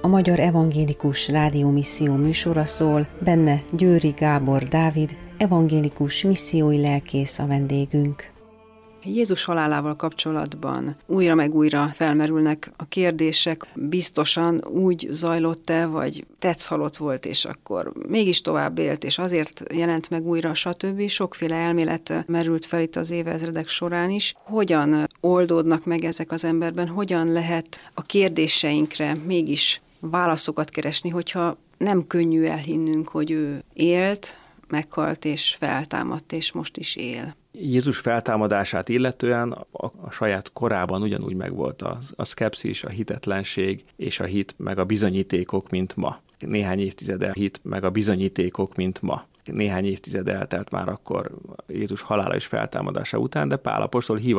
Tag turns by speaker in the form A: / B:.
A: a Magyar Evangélikus Rádiómisszió műsora szól, benne Győri Gábor Dávid, evangélikus missziói lelkész a vendégünk. Jézus halálával kapcsolatban újra meg újra felmerülnek a kérdések, biztosan úgy zajlott-e, vagy tetszhalott volt, és akkor mégis tovább élt, és azért jelent meg újra, stb. Sokféle elmélet merült fel itt az évezredek során is. Hogyan oldódnak meg ezek az emberben, hogyan lehet a kérdéseinkre mégis válaszokat keresni, hogyha nem könnyű elhinnünk, hogy ő élt, meghalt és feltámadt, és most is él.
B: Jézus feltámadását illetően a saját korában ugyanúgy megvolt a szkepszis, a hitetlenség és a hit meg a bizonyítékok, mint ma. Néhány évtized hit meg a bizonyítékok, mint ma. Néhány évtized eltelt már akkor Jézus halála és feltámadása után, de Pál apostol